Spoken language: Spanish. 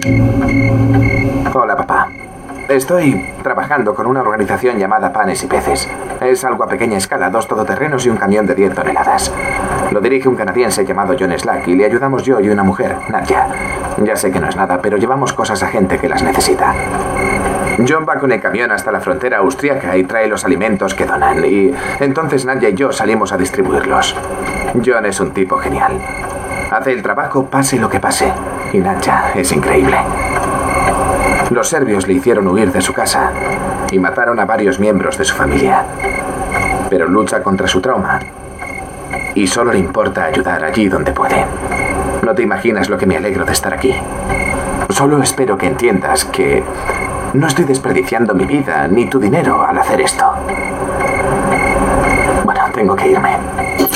Hola, papá. Estoy trabajando con una organización llamada Panes y Peces. Es algo a pequeña escala, 2 todoterrenos y un camión de 10 toneladas. Lo dirige un canadiense llamado John Slack y le ayudamos yo y una mujer, Nadia. Ya sé que no es nada, pero llevamos cosas a gente que las necesita. John va con el camión hasta la frontera austríaca y trae los alimentos que donan, y entonces Nadia y yo salimos a distribuirlos. John es un tipo genial. Hace el trabajo pase lo que pase, y Nadia es increíble. Los serbios le hicieron huir de su casa y mataron a varios miembros de su familia. Pero lucha contra su trauma y solo le importa ayudar allí donde puede. No te imaginas lo que me alegro de estar aquí. Solo espero que entiendas que no estoy desperdiciando mi vida ni tu dinero al hacer esto. Bueno, tengo que irme.